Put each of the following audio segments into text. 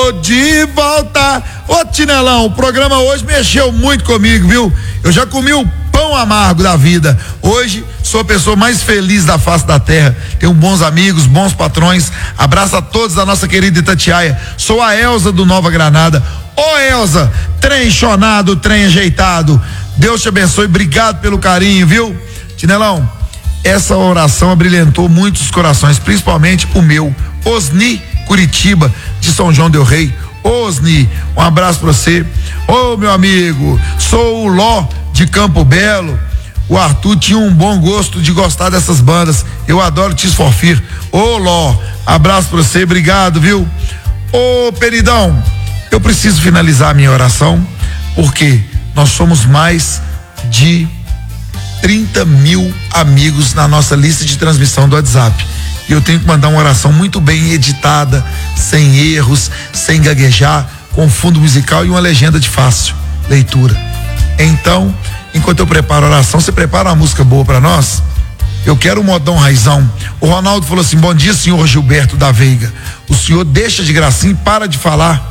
tô de volta. Ô Tinelão, o programa hoje mexeu muito comigo, viu? Eu já comi o pão amargo da vida. Hoje sou a pessoa mais feliz da face da terra. Tenho bons amigos, bons patrões. Abraço a todos da nossa querida Itatiaia. Sou a Elza do Nova Granada. Ô Elza, trem chonado, trem ajeitado. Deus te abençoe, obrigado pelo carinho, viu? Tinelão, essa oração abrilhantou muitos corações, principalmente o meu. Osni Curitiba, de São João del Rei. Osni, um abraço pra você. Ô meu amigo, sou o Ló de Campo Belo. O Arthur tinha um bom gosto de gostar dessas bandas. Eu adoro Tears for Fears. Ô Ló, abraço pra você, obrigado, viu? Ô Peridão, eu preciso finalizar a minha oração, porque nós somos mais de 30 mil amigos na nossa lista de transmissão do WhatsApp. E eu tenho que mandar uma oração muito bem editada, sem erros, sem gaguejar, com fundo musical e uma legenda de fácil leitura. Então, enquanto eu preparo a oração, você prepara uma música boa para nós? Eu quero um modão raizão. O Ronaldo falou assim: bom dia, senhor Gilberto da Veiga. O senhor deixa de gracinha e para de falar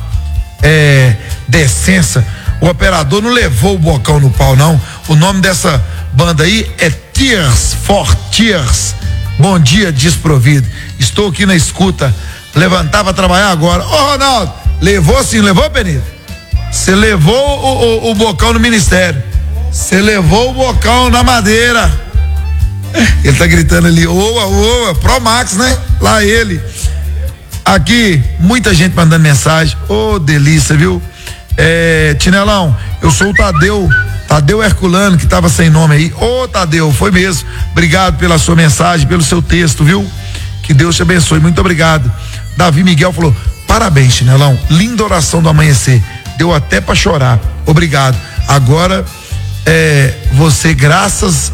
decência. O operador não levou o bocão no pau, não. O nome dessa banda aí é Tears for Fears. Bom dia, desprovido. Estou aqui na escuta. Levantar pra trabalhar agora. Ô Ronaldo, levou sim, levou, Benito? Você levou o bocão no ministério. Você levou o bocão na madeira. Ele tá gritando ali, oa, Promax, né? Lá ele. Aqui, muita gente mandando mensagem. Ô, delícia, viu? Tinelão, eu sou o Tadeu Herculano, que tava sem nome aí. Ô, Tadeu, foi mesmo. Obrigado pela sua mensagem, pelo seu texto, viu? Que Deus te abençoe, muito obrigado. Davi Miguel falou: parabéns, Tinelão, linda oração do amanhecer, deu até pra chorar, obrigado. Agora você graças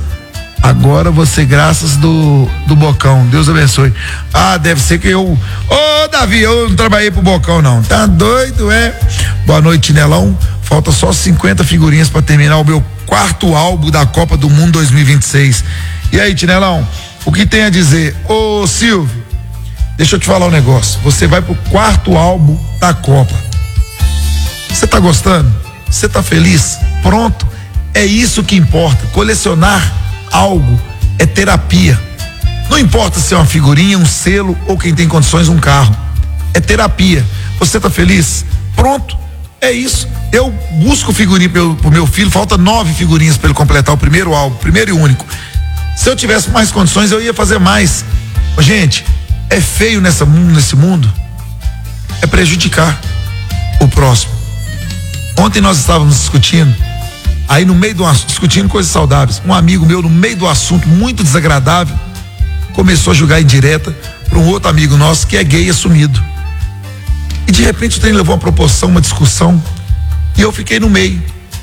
do bocão, Deus abençoe. Deve ser que eu Davi, eu não trabalhei pro bocão não, tá doido, Boa noite, Tinelão, falta só 50 figurinhas pra terminar o meu 4º álbum da Copa do Mundo 2026. E aí, Tinelão, o que tem a dizer? Ô Silvio, deixa eu te falar um negócio, você vai pro 4º álbum da Copa, você tá gostando? Você tá feliz? Pronto, é isso que importa. Colecionar algo é terapia. Não importa se é uma figurinha, um selo ou quem tem condições, um carro. É terapia. Você tá feliz? Pronto, é isso. Eu busco figurinha pro meu filho, falta 9 figurinhas para ele completar o primeiro álbum, primeiro e único. Se eu tivesse mais condições, eu ia fazer mais. Gente, é feio nesse mundo é prejudicar o próximo. Ontem nós estávamos discutindo, aí no meio do assunto, discutindo coisas saudáveis, um amigo meu, no meio do assunto muito desagradável, começou a jogar indireta para um outro amigo nosso que é gay assumido. E de repente o trem levou uma proporção, uma discussão, e eu fiquei no meio.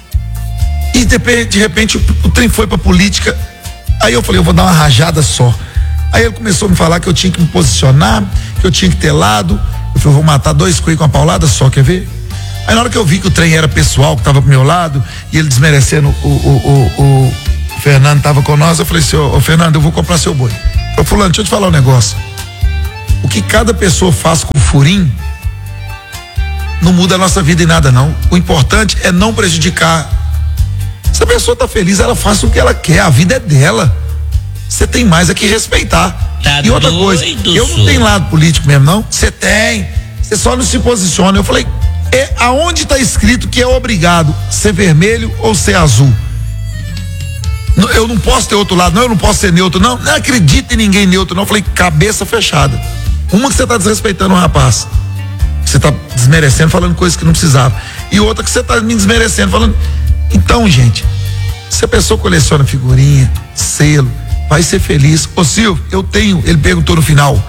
E de repente o trem foi pra política. Aí eu falei, eu vou dar uma rajada só. Aí ele começou a me falar que eu tinha que me posicionar, que eu tinha que ter lado. Eu falei, eu vou matar 2 coelhos com uma paulada só, quer ver? Aí na hora que eu vi que o trem era pessoal, que tava pro meu lado, e ele desmerecendo o Fernando tava com nós, eu falei assim, ô Fernando, eu vou comprar seu boi. Eu falei, fulano, deixa eu te falar um negócio. O que cada pessoa faz com o furim não muda a nossa vida em nada, não. O importante é não prejudicar. Se a pessoa tá feliz, ela faz o que ela quer, a vida é dela. Você tem mais é que respeitar. E outra coisa, eu não tenho lado político mesmo, não. Você tem, você só não se posiciona. Eu falei, aonde tá escrito que é obrigado ser vermelho ou ser azul? Eu não posso ter outro lado, não, eu não posso ser neutro, não acredito em ninguém neutro, não. Eu falei, cabeça fechada. Uma que você tá desrespeitando um rapaz, você tá desmerecendo, falando coisas que não precisava, e outra que você tá me desmerecendo, falando. Então, gente, se a pessoa coleciona figurinha, selo, vai ser feliz. Ô Silvio, eu tenho, ele perguntou no final,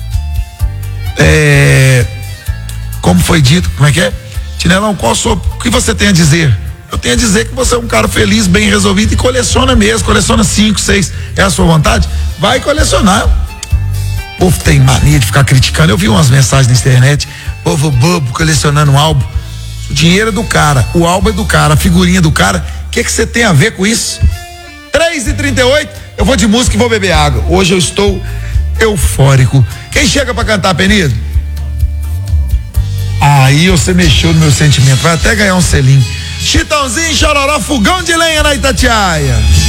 como foi dito, como é que é? Tinelão, o que você tem a dizer? Eu tenho a dizer que você é um cara feliz, bem resolvido e coleciona mesmo, coleciona 5, 6, é a sua vontade? Vai colecionar. O povo tem mania de ficar criticando. Eu vi umas mensagens na internet, povo bobo colecionando um álbum. O dinheiro é do cara, o álbum é do cara, a figurinha é do cara. O que você tem a ver com isso? 3h38, eu vou de música e vou beber água. Hoje eu estou eufórico. Quem chega pra cantar, Penido? Aí você mexeu no meu sentimento, vai até ganhar um selinho. Chitãozinho, Chororó, fogão de lenha na Itatiaia.